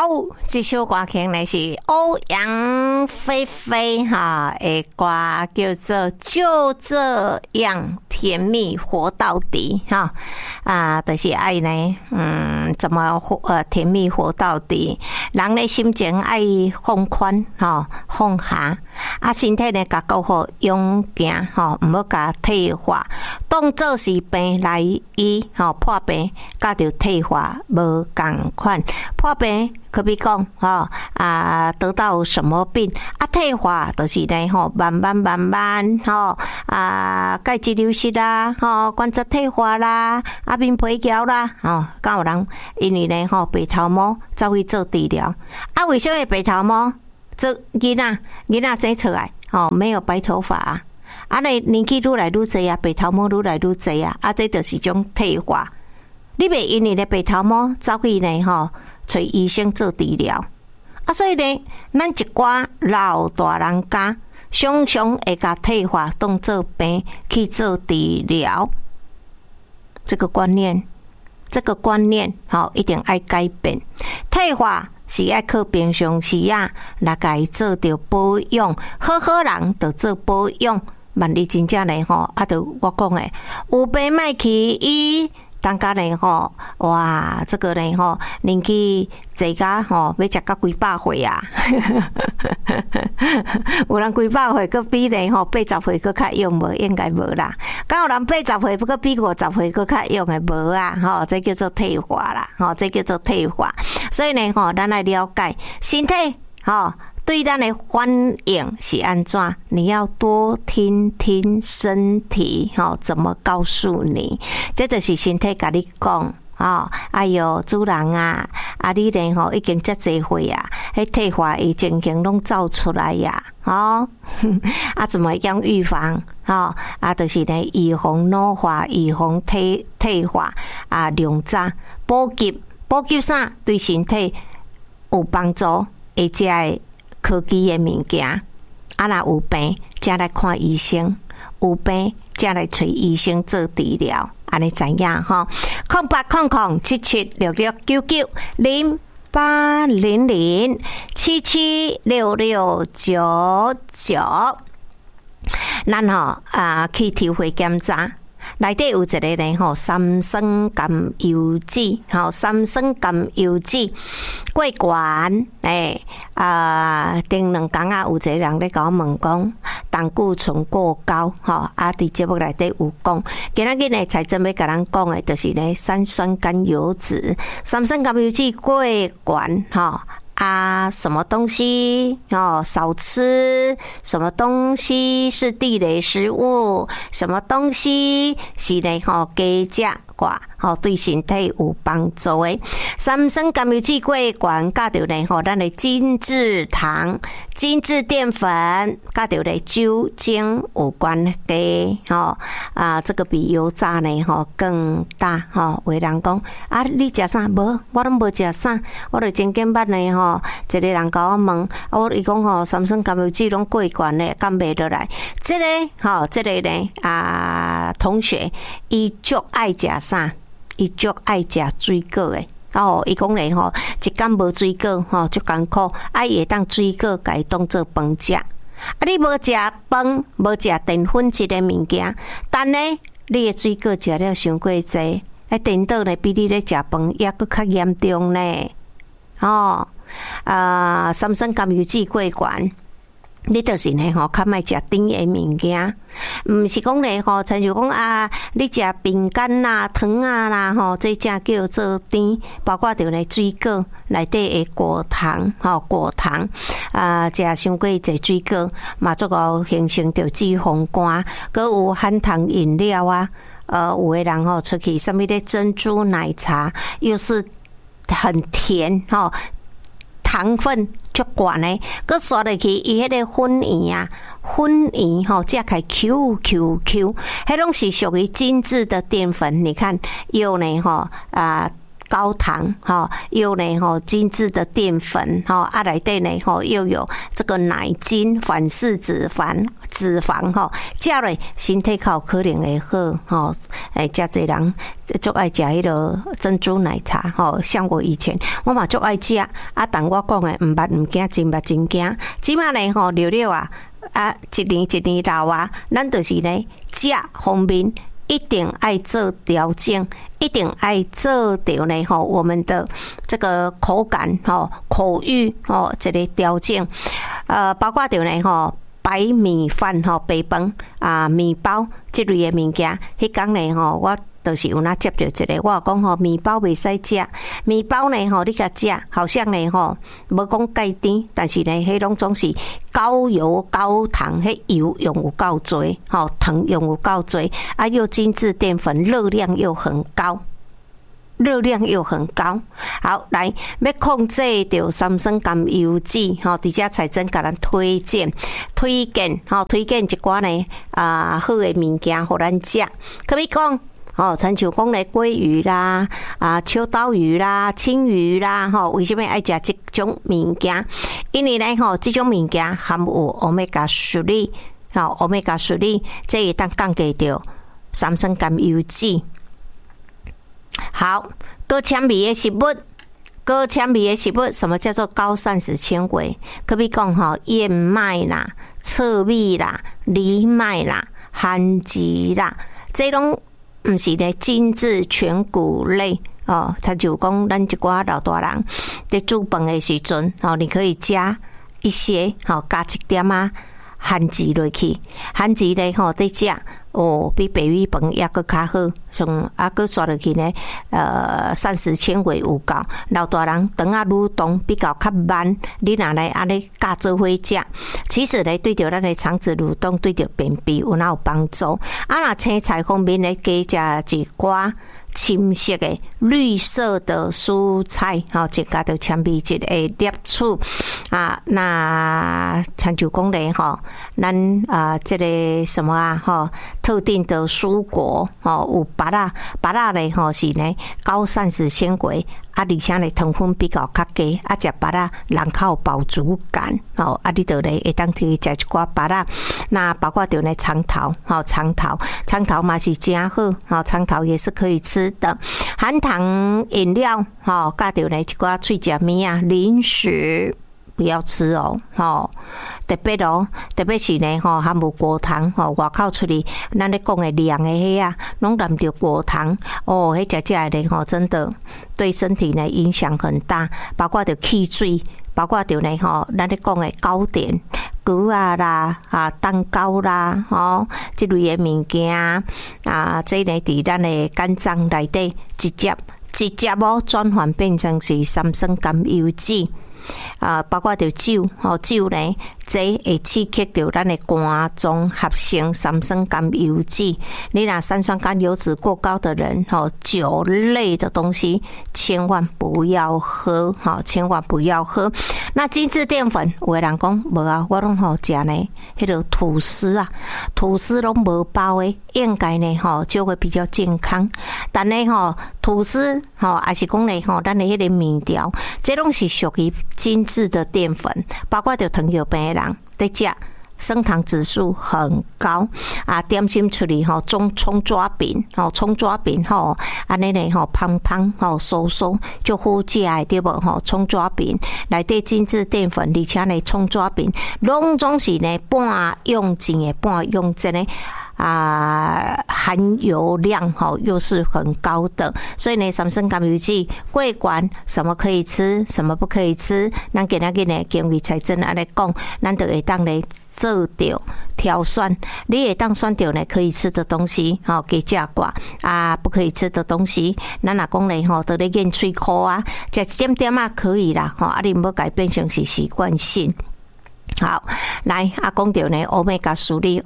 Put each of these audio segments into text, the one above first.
这首歌曲呢是欧阳菲菲哈的歌，叫做《就这样甜蜜活到底》哈就是爱呢，怎么甜蜜活到底？人的心情爱放宽哈，放下身体呢，甲顾好勇行哈，唔好甲退化，当做是病来医哈，破病甲着退化无共款，破病。可比讲得到什么病退化就是呢慢慢钙质流失啦关节退化啦面皮胶啦敢有人因为呢白头毛走去做治疗为什么白头毛做囡仔生出来没有白头发你年纪愈来愈侪白头毛愈来愈侪这就是种退化你袂因为咧白头毛走去呢找医生做治疗所以呢咱一寡老大人家常常会甲退化当做病去做治疗这个观念一定要改变退化是要靠平常时来甲伊做着保养好人就做保养万一真正呢就我讲的有病莫去医当家呢哇，这个呢年纪侪家要食到几百岁有人几百岁，佫比呢80岁佫较勇无？应该无啦。敢有人80岁佫比50岁佫较勇的无这叫做退化啦，这叫做退化。所以呢咱来了解身体对咱的反应是安怎？你要多听听身体怎么告诉你？这就是身体甲你讲哎哟，主人你呢已经遮济岁迄退化的情形拢走出来怎么样预防就是呢预防老化，预防退化量早补给啥对身体有帮助，而且科技的物件若有病才来看医生，有病才来找医生做治疗，安尼知影？0800776699，咱去抽血检查。内底有一个呢三酸甘油脂过悬顶2天有一个人咧甲我问讲胆固醇过高伫节目内底有讲今仔日呢才准备甲咱讲的就是呢三酸甘油脂过悬什么东西少吃，什么东西是地雷食物，什么东西是呢加食对身体有帮助的。三酸甘油脂过悬，甲着呢咱的精制糖、精制淀粉，甲着呢酒精有关系这个比油炸呢更大有的人讲你食啥？无，我拢无食啥，我就前几捌呢一个人甲我问伊讲三酸甘油脂拢过悬咧，敢袂落来？这个呢同学伊足爱食啥？伊足爱食水果诶伊讲咧一天无水果足艰苦伊会当水果甲伊当做饭食你无食饭无食淀粉质诶物件但呢你诶水果食了伤过济颠倒呢比你咧食饭也佫较严重呢三酸甘油脂过悬你就是呢较莫食甜的物件，毋是讲呢亲像讲你食饼干啦、糖啦这才叫做甜，包括着呢水果内底的果糖食伤过济水果嘛足够形成着脂肪肝，佮有含糖饮料有的人出去什么的珍珠奶茶又是很甜糖分足悬的，佮刷落去伊迄个粉圆食起来 Q， 迄拢是属于精致的淀粉。你看又呢高糖又呢精致的淀粉内底呢又有这个奶精、反式脂肪吃了身体较有可能会好真侪人足爱食迄个珍珠奶茶像我以前我嘛足爱食但我讲的毋捌毋惊，真捌真惊。即摆呢溜溜一年一年老咱就是呢食方面一定爱做调整，一定爱做到呢我们的这个口感口欲这个调整，包括到呢白米饭白饭面包这类的物件，迄天呢我就是有那接到一个，我讲面包袂使食，面包呢你甲食，好像呢无讲介甜，但是呢迄拢总是高油高糖，迄油用有够多，糖用有够多，又精致淀粉，热量又很高。好，来要控制到三酸甘油脂，伫遮才真甲咱推荐一寡呢好的物件互咱食。可以讲亲像讲咧鲑鱼啦、秋刀鱼啦、青鱼啦，为什么爱食这种物件？因为呢这种物件含有omega 3，omega 3这会当降低到三酸甘油脂。好，高纤维的食物，什么叫做高膳食纤维？可比讲燕麦啦、糙米啦、藜麦啦、番薯啦，这种毋是咧精致全谷类它就讲咱一寡老大人在煮饭的时阵你可以加一些加一点番薯落去，番薯咧在食比白米饭也搁较好，像搁刷落去呢膳食纤维有够。老大人肠蠕动比较慢，你若来安尼加做伙食，其实呢对着咱的肠子蠕动，对着便秘有帮助。若青菜方面呢，加食一寡深色的绿色的蔬菜增加到纤维质的摄取那像就讲咧咱这个什么特定的蔬果有芭乐咧是呢高膳食纤维而且呢糖分比较较低食芭乐人较有饱足感你就咧会当去食一寡芭乐。那包括着呢长桃嘛是真好长桃也是可以吃的。含糖饮料加着呢一寡脆食面零食不要吃特别是呢含有果糖外口出去咱咧讲的凉的迄拢含着果糖迄食的呢真的对身体呢影响很大，包括着汽水，包括着呢咱咧讲的糕点糕啦蛋糕啦这类的物件这呢伫咱的肝脏内底直接转换变成是三酸甘油脂包括着酒呢这会刺激到咱的肝脏合成三酸甘油脂。你若三酸甘油脂过高的人酒类的东西千万不要喝千万不要喝。那精致淀粉有的人讲无我拢食呢迄个吐司拢无包的，应该呢就会比较健康。但呢吐司还是讲呢咱的迄个面条，这拢是属于精致的淀粉，包括着糖尿病的人在食升糖指数很高点心出去葱抓饼安尼呢胖酥酥就好食的对无葱抓饼内底精致淀粉，而且呢葱抓饼拢总是呢半用尽的半用真的含油量又是很高的，所以呢三酸甘油脂过关，什么可以吃，什么不可以吃，咱今仔日呢经纬才真安尼讲，咱就会当来做到挑选，你会当选到呢可以吃的东西加食过不可以吃的东西咱若讲咧就咧咽喙苦食一点点可以啦你唔好改变成是习惯性。好，来讲到呢，omega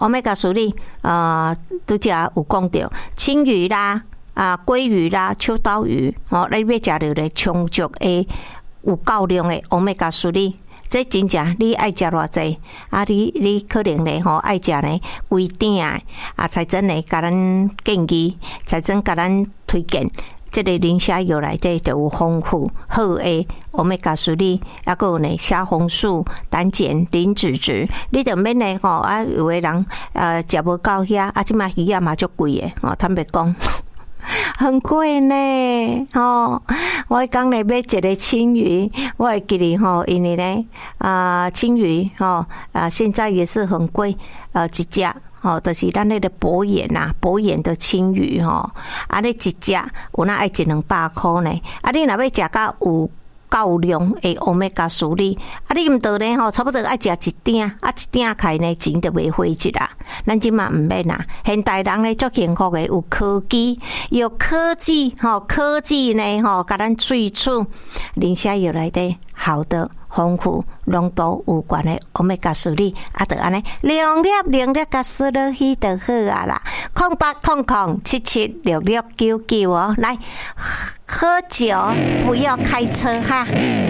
3拄则有讲到青鱼啦、鲑鱼啦、秋刀鱼你要食到咧充足的有够量的 omega 3。这真正你爱食偌济你可能咧爱食呢规鼎才真咧甲咱建议，才真甲咱推荐这个磷虾油内底就有丰富好的欧米伽3，还有呢虾红素、胆碱、磷脂质，你就免呢吼啊，有的人食无够遐，啊，即卖鱼啊嘛足贵的哦，坦白讲。很贵呢，哦！我刚来买一个青鱼，我会记得吼，因为呢，青鱼现在也是很贵，一只就是咱那个博眼呐，博眼的青鱼你一只有那爱100-200块呢，你若要食到有够量的欧米伽3，你毋得呢差不多爱食一鼎，一鼎开呢钱就袂花一啦。咱即嘛毋免啦，现代人呢足幸福的，有科技，科技呢甲咱萃取磷虾油内底好的丰富浓度有关的欧米伽3，就安尼0粒甲输落去就好啊啦。0800776699来。喝酒不要开车哈。